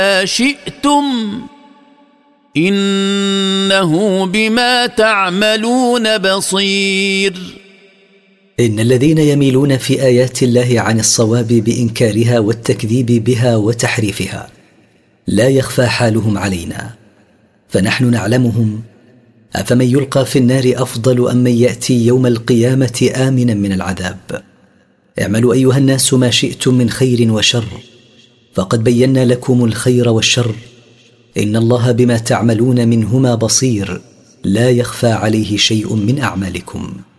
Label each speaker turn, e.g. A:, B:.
A: شئتم إنه بما تعملون بصير.
B: إن الذين يميلون في آيات الله عن الصواب بإنكارها والتكذيب بها وتحريفها لا يخفى حالهم علينا، فنحن نعلمهم. أفمن يلقى في النار أفضل أم من يأتي يوم القيامة آمنا من العذاب؟ اعملوا أيها الناس ما شئتم من خير وشر، فقد بينا لكم الخير والشر، إن الله بما تعملون منهما بصير، لا يخفى عليه شيء من أعمالكم.